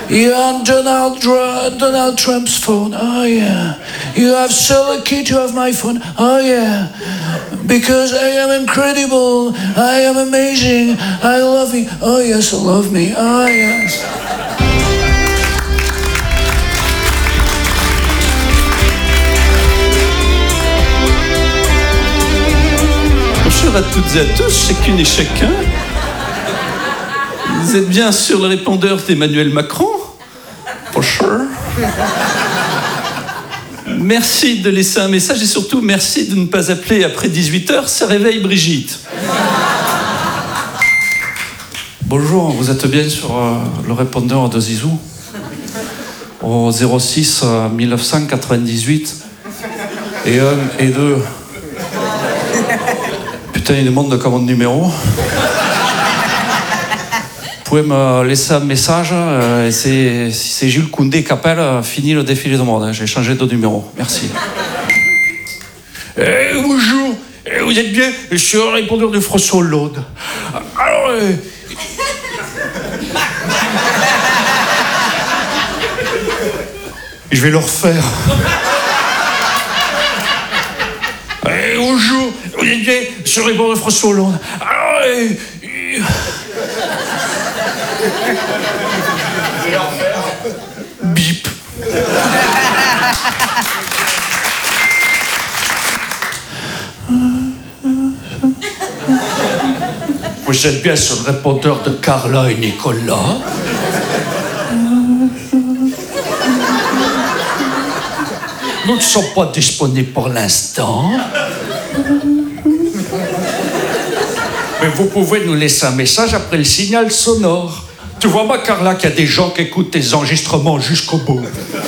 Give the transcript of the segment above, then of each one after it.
You're on Donald Trump's phone. Oh yeah. You have still a key to have my phone. Oh yeah. Because I am incredible. I am amazing. I love you. Oh yes, love me. Oh yes. Bonjour à toutes et à tous, chacune et chacun. Vous êtes bien sur le répondeur d'Emmanuel Macron? Bonjour. Merci de laisser un message et surtout merci de ne pas appeler après 18h, ça réveille Brigitte. Bonjour, vous êtes bien sur le répondeur de Zizou au 06 1998 et 1 et 2. Putain, il demande comment de numéro. Vous pouvez me laisser un message, si c'est Jules Koundé qui appelle, fini le défilé de mode, j'ai changé de numéro, merci. Bonjour, vous êtes bien sur le répondeur de François Hollande. Alors, je vais le refaire. Bonjour, vous êtes bien sur le répondeur de François Hollande. Alors, bip. Vous êtes bien sur le répondeur de Carla et Nicolas. Nous ne sommes pas disponibles pour l'instant. Mais vous pouvez nous laisser un message après le signal sonore. Tu vois, ma Carla, qu'il y a des gens qui écoutent tes enregistrements jusqu'au bout.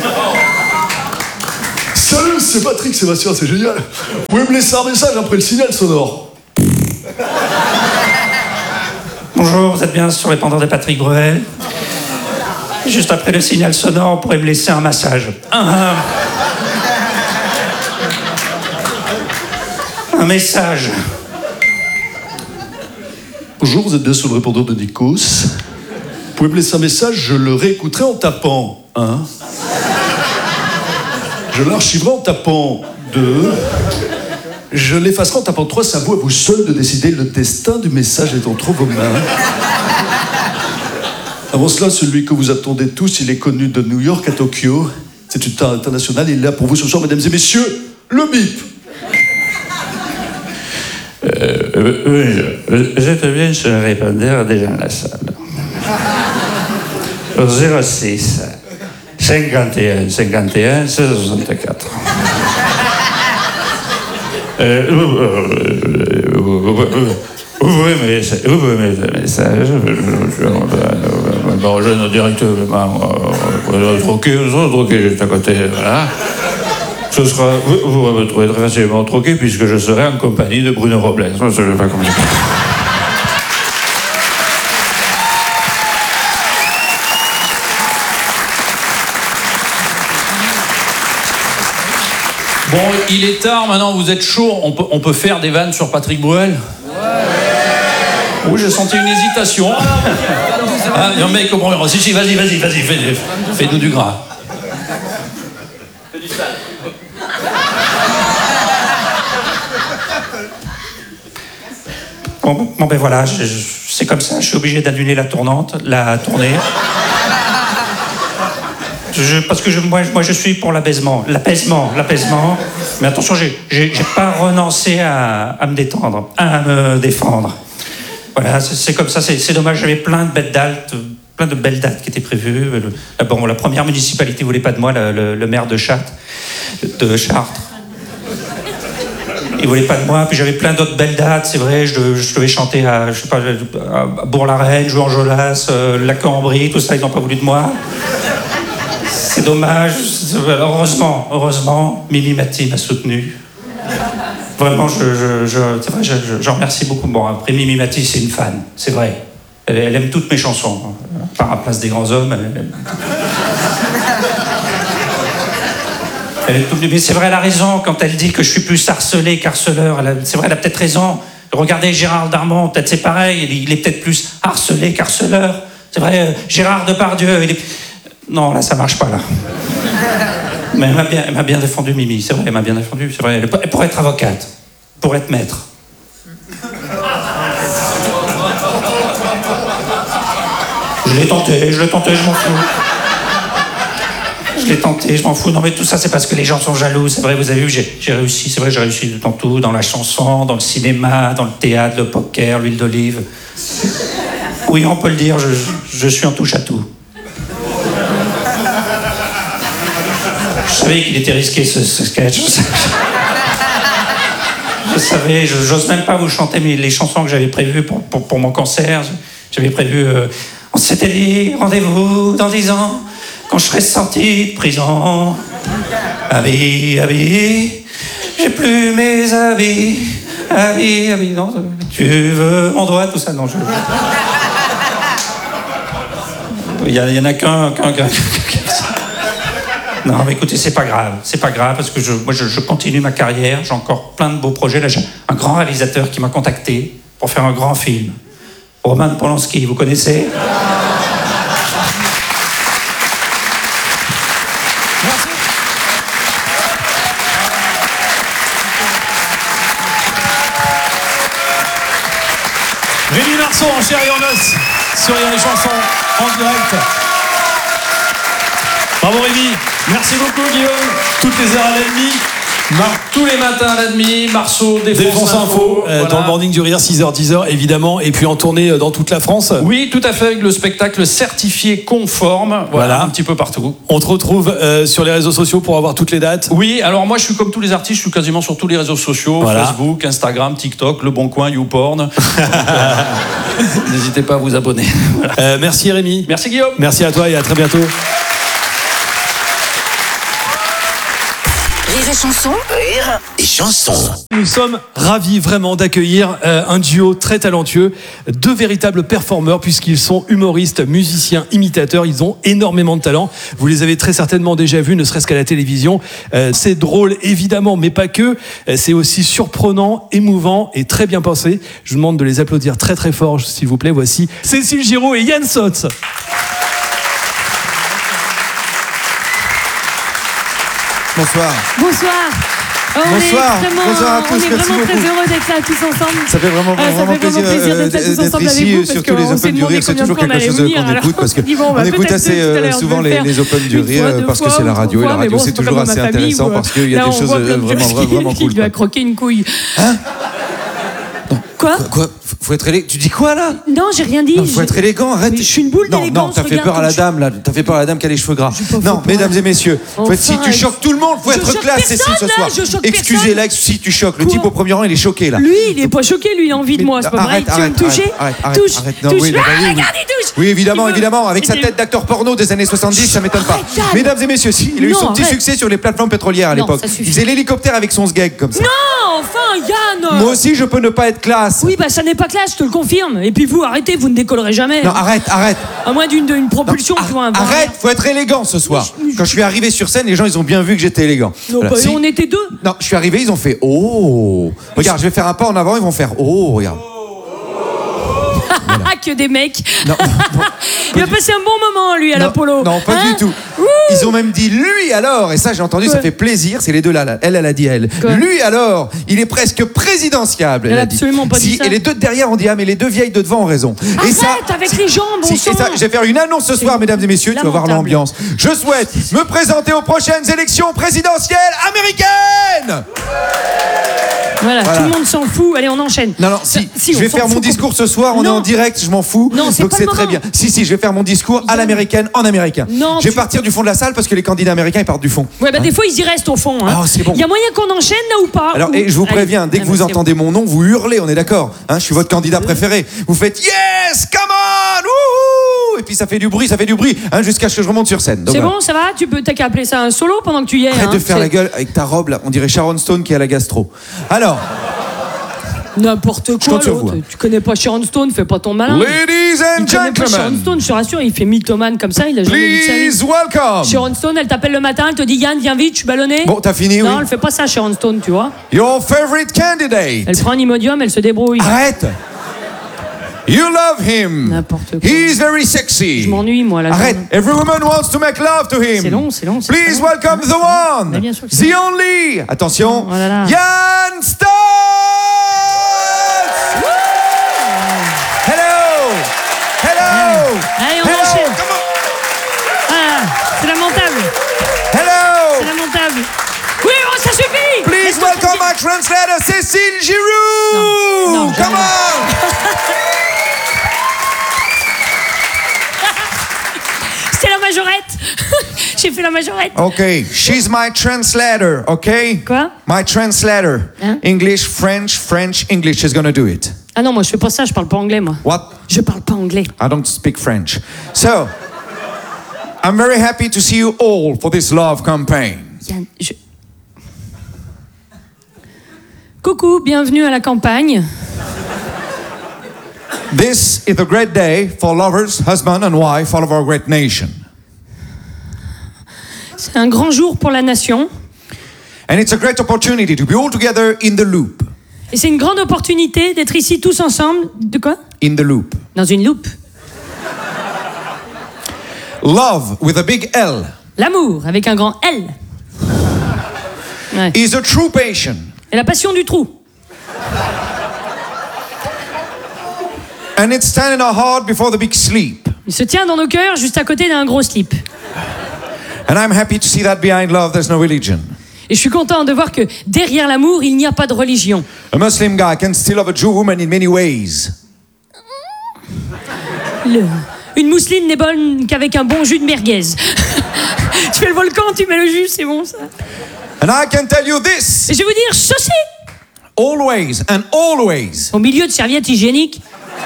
Salut, c'est Patrick Sébastien, c'est génial. Vous pouvez me laisser un message après le signal sonore. Bonjour, vous êtes bien sur le répondeur de Patrick Bruel. Juste après le signal sonore, vous pourrez me laisser un massage. Un message. Bonjour, vous êtes bien sur le répondeur de Nikos. Vous pouvez me laisser un message, je le réécouterai en tapant 1. Je l'archiverai en tapant 2. Je l'effacerai en tapant 3. C'est à vous seul de décider. Le destin du message est entre vos mains. Avant cela, celui que vous attendez tous, il est connu de New York à Tokyo. C'est une star internationale. Il est là pour vous ce soir, mesdames et messieurs, le bip. Je bien sur le répondeur des gens de la salle. 06 51 51 64. Vous pouvez me laisser un message. Bon, je ne directement troquer juste à côté. Voilà. Ce sera, vous me trouver très facilement troqué puisque je serai en compagnie de Bruno Robles. Ça, je ne vais pas communiquer. Bon, il est tard, maintenant vous êtes chaud, on peut faire des vannes sur Patrick Bruel? Oui, j'ai senti une hésitation. Ah, non, mec, comprends. Si, vas-y, fais-nous du gras. Bon ben voilà, c'est comme ça, je suis obligé d'annuler la tournée. Parce que moi je suis pour l'apaisement. Mais attention, j'ai pas renoncé à me détendre, à me défendre. Voilà, c'est comme ça, c'est dommage, j'avais plein de belles dates qui étaient prévues. Bon, la première municipalité voulait pas de moi, le maire de Chartres. Il voulait pas de moi, puis j'avais plein d'autres belles dates, c'est vrai, je devais chanter à Bourg-la-Reine, jouer en Jolas, la Cambrie, tout ça, ils n'ont pas voulu de moi. C'est dommage. Heureusement, Mimi Mati m'a soutenu. Vraiment, c'est vrai, j'en remercie beaucoup. Bon, après, Mimi Mati, c'est une fan, c'est vrai. Elle aime toutes mes chansons. Par la place des grands hommes, mais c'est vrai, elle a raison quand elle dit que je suis plus harcelé qu'harceleur. C'est vrai, elle a peut-être raison. Regardez Gérard Darmon, peut-être c'est pareil. Il est peut-être plus harcelé qu'harceleur. C'est vrai, Gérard Depardieu, Non, là, ça marche pas, là. Mais elle m'a bien défendu, Mimi. C'est vrai, elle m'a bien défendu. C'est vrai. Elle pourrait être avocate. Pour être maître. Je l'ai tenté, je m'en fous. Je l'ai tenté, je m'en fous. Non, mais tout ça, c'est parce que les gens sont jaloux. C'est vrai, vous avez vu, j'ai réussi. C'est vrai, j'ai réussi dans tout. Dans la chanson, dans le cinéma, dans le théâtre, le poker, l'huile d'olive. Oui, on peut le dire, je suis en touche à tout. Je savais qu'il était risqué, ce sketch. Je savais, j'ose même pas vous chanter les chansons que j'avais prévues pour mon concert. J'avais prévu... on s'était dit, rendez-vous dans 10 ans, quand je serai sorti de prison. Habits, j'ai plus mes habits. Habits, non, tu veux mon doigt, tout ça, non, il y en a qu'un. Non, mais écoutez, c'est pas grave, parce que moi je continue ma carrière, j'ai encore plein de beaux projets. Là, j'ai un grand réalisateur qui m'a contacté pour faire un grand film. Roman Polanski, vous connaissez ? Rémi Marceau en chair et en os sur les chansons en direct. Bravo Rémi. Merci beaucoup Guillaume. Toutes les heures à la demi. Tous les matins à la demi, Marceau défonce info. Voilà. Dans le Morning du Rire, 6h, 10h, évidemment. Et puis en tournée dans toute la France. Oui, tout à fait, avec le spectacle certifié conforme. Voilà. Un petit peu partout. On te retrouve sur les réseaux sociaux pour avoir toutes les dates. Oui, alors moi je suis comme tous les artistes, je suis quasiment sur tous les réseaux sociaux. Voilà. Facebook, Instagram, TikTok, Le Bon Coin, YouPorn. N'hésitez pas à vous abonner. Voilà. Merci Rémi. Merci Guillaume. Merci à toi et à très bientôt. Rire et chanson. Nous sommes ravis vraiment d'accueillir un duo très talentueux, deux véritables performeurs puisqu'ils sont humoristes, musiciens, imitateurs. Ils ont énormément de talent. Vous les avez très certainement déjà vus, ne serait-ce qu'à la télévision. C'est drôle évidemment, mais pas que. C'est aussi surprenant, émouvant et très bien pensé. Je vous demande de les applaudir très très fort, s'il vous plaît. Voici Cécile Giraud et Yann Sotz. Bonsoir. Bonsoir. Bonsoir à tous, on est vraiment très heureux d'être là tous ensemble. Ça fait vraiment plaisir d'être là tous ensemble avec vous, surtout les Open du Rire, c'est toujours quelque chose qu'on écoute parce qu'on écoute assez souvent les Open du Rire parce que c'est la radio et la radio c'est toujours assez intéressant parce qu'il y a des choses vraiment cool. Il doit croquer une couille. Hein ? Quoi ? Faut être élégant. Tu dis quoi là ? Non, j'ai rien dit. Faut être élégant, arrête. Je suis une boule d'élégance. Non, t'as fait peur à la dame là. T'as fait peur à la dame qui a les cheveux gras. Non, mesdames et messieurs, si tu choques tout le monde, faut être classe, Cécile, ce soir. Excusez-la, si tu choques. Le type au premier rang, il est choqué là. Lui, il est pas choqué, lui, il a envie de moi. C'est pas vrai. Tu veux me toucher ? Touche. Regarde, il touche. Oui, évidemment. Avec sa tête d'acteur porno des années 70, ça m'étonne pas. Mesdames et messieurs, il a eu son petit succès sur les plateformes pétrolières à l'époque. Il faisait l'hélicoptère avec son sgeg comme ça. Non, enfin, Yann. Moi aussi, je peux ne pas être classe. Oui, bah ça n'est pas classe, je te le confirme. Et puis vous, arrêtez, vous ne décollerez jamais. Non, arrête. À moins d'une propulsion, tu vois. Arrête, faut être élégant ce soir. Quand je suis arrivé sur scène, les gens, ils ont bien vu que j'étais élégant. Non, voilà. On était deux. Non, je suis arrivé, ils ont fait « Oh !» Regarde, je vais faire un pas en avant, ils vont faire « Oh !» Regarde. Voilà. Que des mecs. Non, il a passé un bon moment, lui, à l'Apollo. Non, pas du tout. Ils ont même dit lui alors, et ça j'ai entendu, ça fait plaisir, c'est les deux là. Elle a dit elle. Quoi? Lui alors, il est presque présidentiable. Elle a absolument dit. Pas dit ça. Et les deux de derrière ont dit mais les deux vieilles de devant ont raison. Arrête et ça, avec les jambes, bon sang. Et ça, je vais faire une annonce ce soir, mesdames et messieurs, tu vas voir l'ambiance. Je souhaite me présenter aux prochaines élections présidentielles américaines. Voilà, tout le monde s'en fout. Allez, on enchaîne. Non, je vais faire mon discours ce soir, on est en direct, je m'en fous. Non, donc c'est très bien. Si, je vais faire mon discours à l'américaine, en américain. Non, je vais partir du fond de la salle parce que les candidats américains ils partent du fond. Ouais, des fois ils y restent au fond. Ah, c'est bon. Il y a moyen qu'on enchaîne là ou pas ? Alors, et je vous préviens, dès que vous entendez mon nom, vous hurlez, on est d'accord ? Je suis votre candidat préféré. Vous faites yes, come on, wouhou ! Et puis ça fait du bruit, jusqu'à ce que je remonte sur scène. C'est bon, ça va ? T'as qu'à appeler ça un solo pendant que tu y es. Arrête de faire la gueule avec ta robe là, on dirait Sharon Stone qui a la gastro. Alors. N'importe quoi, l'autre. Tu connais pas Sharon Stone, fais pas ton malin. Ladies and gentlemen. Pas Sharon Stone, je te rassure, il fait mythomane comme ça, il a jamais vu de sa vie. Please welcome. Sharon Stone, elle t'appelle le matin, elle te dit Yann, viens vite, je suis ballonné. Bon, t'as fini, non, elle fait pas ça, Sharon Stone, tu vois. Your favorite candidate. Elle prend un Imodium, elle se débrouille. Arrête. You love him. N'importe quoi. He's very sexy. Je m'ennuie, moi, là. Arrête. Every woman wants to make love to him. C'est long, c'est long. c'est Please très long. welcome the one, Mais bien sûr que c'est the only. Attention, Oh là là. Yann Stoltz. Hello. Hello. Allez, on Hello. enchaîne. Come on. Ah, c'est lamentable. C'est Hello. lamentable. Oui, oh, ça suffit. Please Laisse-moi welcome tranquille. my translator, Cécile Giroux. Non, Come jamais. on. C'est la majorette. J'ai fait la majorette. Okay, she's my translator, okay? Quoi? My translator. Hein? English, French, French, English. She's gonna do it. Ah non, moi je fais pas ça, je parle pas anglais, moi. What? Je parle pas anglais. I don't speak French. So, I'm very happy to see you all for this love campaign. Yann, Coucou, bienvenue à la campagne. This is a great day for lovers, husband and wife, all of our great nation. C'est un grand jour pour la nation. And it's a great opportunity to be all together in the loop. Et c'est une grande opportunité d'être ici tous ensemble. De quoi? In the loop. Dans une loupe. Love with a big L L'amour, avec un grand L. Ouais. is a true passion. Et la passion du trou. And it's standing in our heart before the big sleep. Il se tient dans nos cœurs juste à côté d'un gros slip. And I'm happy to see that behind love there's no religion. Et je suis content de voir que derrière l'amour, il n'y a pas de religion. A Muslim guy can still love a Jew woman in many ways. Une mousseline n'est bonne qu'avec un bon jus de merguez. Tu fais le volcan, tu mets le jus, c'est bon ça. And I can tell you this. Et je vais vous dire ceci. Always and always. Au milieu de serviettes hygiéniques.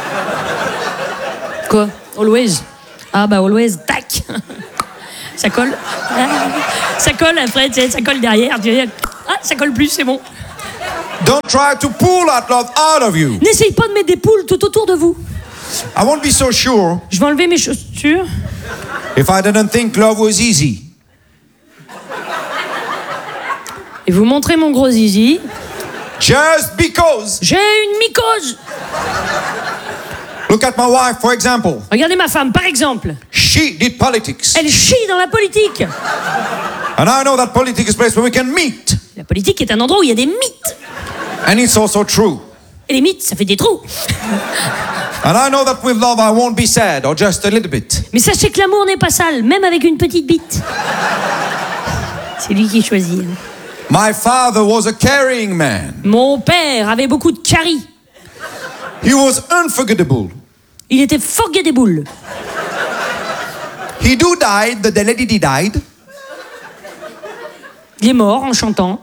Quoi? Always. Ah bah always, tac. Ça colle. Ça colle après, tu sais, ça colle derrière. Ah, ça colle plus, c'est bon. Don't try to pull that love out of you. N'essaye pas de mettre des poules tout autour de vous. I won't be so sure Je vais enlever mes chaussures. if I didn't think love was easy. Et vous montrez mon gros zizi. Just because. J'ai une mycose. Look at my wife, for example. Regardez ma femme, par exemple. She did politics. Elle chie dans la politique. And I know that politics is a place where we can meet. La politique est un endroit où il y a des mythes. And it's also true. Et les mythes, ça fait des trous. And I know that with love I won't be sad, or just a little bit. Mais sachez que l'amour n'est pas sale, même avec une petite bite. C'est lui qui choisit. My father was a caring man. Mon père avait beaucoup de caries. He was unforgettable. Il était forgettable. He died the day he died. Il est mort en chantant.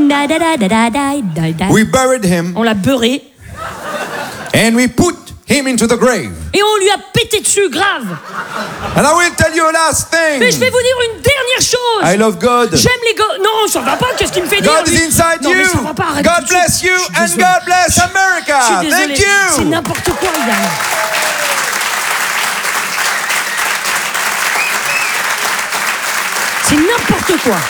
We buried him On l'a beurré and we put him into the grave. et on lui a pété dessus grave. And I will tell you a last thing. Mais je vais vous dire une dernière chose. I love God. J'aime les gars. Non, ça va pas. Qu'est-ce qu'il me fait dire God lui is inside Non, mais you. ça va pas. Arrête God tout de suite. bless you Je suis and désolé. God bless Je America. suis désolée. Thank C'est you. n'importe quoi, Yann. C'est n'importe quoi.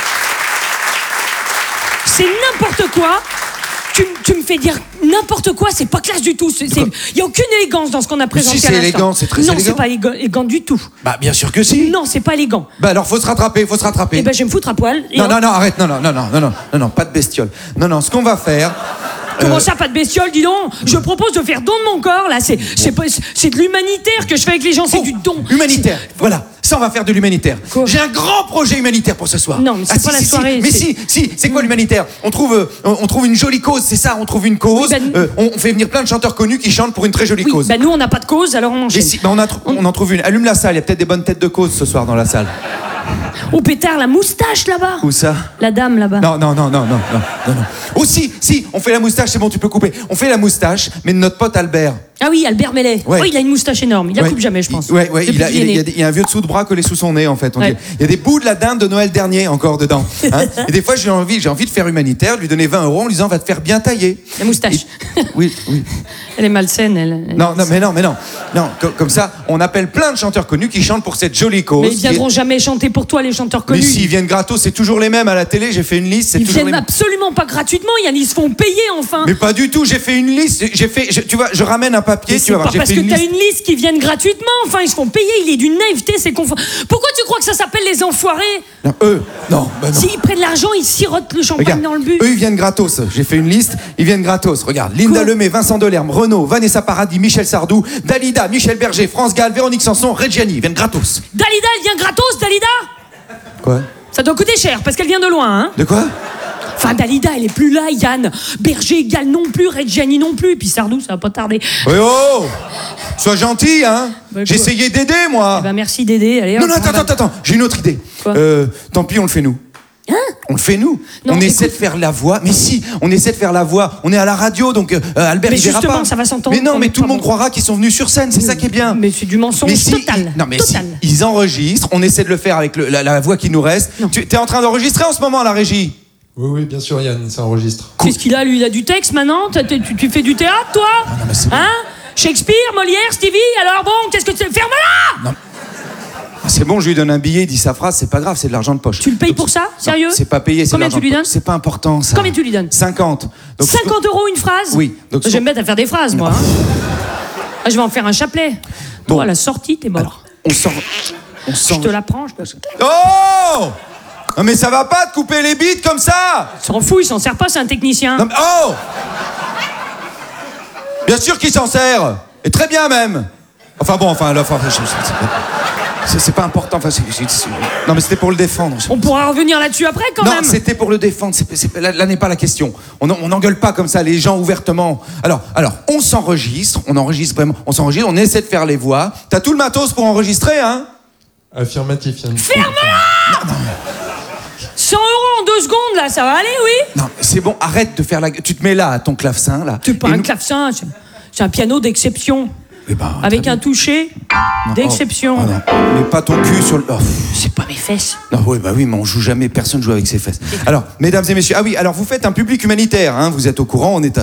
C'est n'importe quoi. Tu me fais dire n'importe quoi, c'est pas classe du tout. Il n'y a aucune élégance dans ce qu'on a présenté si, à c'est l'instant. élégant, c'est très Non, élégant. c'est pas élégant du tout. Bah bien sûr que si. Non, c'est pas élégant. Bah alors faut se rattraper, faut se rattraper. Eh ben, je vais me foutre à poil. Et non, arrête, non, pas de bestiole. Non, ce qu'on va faire. Comment ça, pas de bestiole, dis donc? Je propose de faire don de mon corps, là. C'est de l'humanitaire que je fais avec les gens, c'est du don. Humanitaire, voilà. Ça, on va faire de l'humanitaire. Quoi? J'ai un grand projet humanitaire pour ce soir. Non, mais c'est pas la soirée, Mais c'est- si, c'est quoi l'humanitaire? On trouve une jolie cause, c'est ça. On trouve une cause. Oui, ben- on fait venir plein de chanteurs connus qui chantent pour une très jolie Oui, cause. bah nous, on n'a pas de cause, alors on Et enchaîne. si, bah, on en trouve une. Allume la salle. Il y a peut-être des bonnes têtes de cause ce soir dans la salle. Oh pétard, la moustache là-bas. Où ça? La dame là-bas. Non. Oh si, on fait la moustache, c'est bon, tu peux couper. On fait la moustache, mais de notre pote Albert. Ah oui, Albert Mellet. Ouais. Oh, il a une moustache énorme. Il la Ouais. coupe jamais, je pense. Ouais, Depuis il qu'il est né. y a un vieux dessous de bras collé sous son nez, en fait. Ouais. Il y a des bouts de la dinde de Noël dernier encore dedans. Hein. Et des fois, j'ai envie de faire humanitaire, de lui donner 20 € en lui disant, va te faire bien tailler. La moustache. Oui. Elle est malsaine, elle. Non, mais non. Non, comme ça, on appelle plein de chanteurs connus qui chantent pour cette jolie cause. Mais ils viendront jamais chanter pour toi, les chanteurs connus. Mais si, ils viennent gratos, c'est toujours les mêmes à la télé, j'ai fait une liste, c'est Ils toujours viennent les mêmes. absolument pas gratuitement, Yann, ils se font payer enfin. Mais pas du tout, j'ai fait une liste, tu vois, je ramène un papier, Mais tu c'est vas voir, pas j'ai parce fait que une t'as liste. une liste qui viennent gratuitement, enfin ils se font payer, il est d'une naïveté, c'est confort. Pourquoi tu crois que ça s'appelle les enfoirés? Non, eux, non, bah non. S'ils prennent l'argent, ils sirotent le champagne Regarde, dans le but. eux ils viennent gratos, j'ai fait une liste, ils viennent gratos, regarde, Linda Quoi Lemay, Vincent Delerme, Renaud, Vanessa Paradis, Michel Sardou, Dalida, Michel Berger, France Gall, Véronique Sanson, Reggiani, ils viennent gratos. Dalida, elle vient gratos, Dalida? Quoi? Ça doit coûter cher, parce qu'elle vient de loin, hein. De quoi? Enfin, Dalida, elle est plus là, Yann. Berger, Gall non plus, Reggiani non plus, puis Sardou, ça va pas tarder. Oui, oh! Sois gentil, hein? Bah, J'ai quoi essayé d'aider, moi! Eh ben, merci d'aider, allez. Non, hop, non, on va- attends, j'ai une autre idée. Quoi? Tant pis, on le fait nous. Hein? On le fait nous. Non, on essaie de écoute. faire la voix. Mais si, on essaie de faire la voix. On est à la radio, donc Albert, Mais il verra justement, pas. ça va s'entendre Mais non, quand mais même tout le pas monde bon. croira qu'ils sont venus sur scène. C'est ça qui est bien. Mais c'est du mensonge Mais si, total. non, mais total. si, ils enregistrent. On essaie de le faire avec la voix qui nous reste. Non. Tu es en train d'enregistrer en ce moment à la régie? Oui, bien sûr, Yann, ça enregistre. Qu'est-ce qu'il a, lui? Il a du texte maintenant? Tu fais du théâtre, toi? non, mais c'est bon. Hein? Shakespeare, Molière, Stevie? Alors bon, qu'est-ce que tu fais? Ferme-la! C'est bon, je lui donne un billet, il dit sa phrase, c'est pas grave, c'est de l'argent de poche. Tu le payes Donc, pour ça? non, Sérieux? c'est pas payé, c'est de Combien l'argent tu lui de donnes? poche. C'est pas important, ça. Combien tu lui donnes? 50. Donc, 50 € une phrase? Oui. Donc, Je vais me mettre à faire des phrases, moi. hein. Ah, je vais en faire un chapelet. Bon. Bon, à la sortie, t'es mort. Alors, on sort. Je te la prends, je peux. Oh! Non mais ça va pas de couper les bites comme ça! S'en fout, il s'en sert pas, c'est un technicien. Non mais oh! Bien sûr qu'il s'en sert! Et très bien même! Enfin bon, c'est pas important, enfin non mais c'était pour le défendre. On pourra revenir là-dessus après, quand Non, même. c'était pour le défendre, là n'est pas la question. On n'engueule pas comme ça les gens ouvertement. Alors, on s'enregistre, on enregistre vraiment, on essaie de faire les voix. T'as tout le matos pour enregistrer, hein? Affirmatif, Yann. Ferme-la! 100 € en 2 secondes, là, ça va aller, oui? Non, c'est bon, arrête de faire la... Tu te mets là, à ton clavecin, là. C'est pas Et un nous- clavecin, c'est un piano d'exception. Eh ben, Avec très un bien. toucher Non, d'exception. oh, non. Mais pas ton cul sur le... Oh, pff. C'est pas mes fesses. Non, oui, bah oui, mais on joue jamais, personne joue avec ses fesses. Alors, mesdames et messieurs, ah oui, alors vous faites un public humanitaire, hein, vous êtes au courant, on est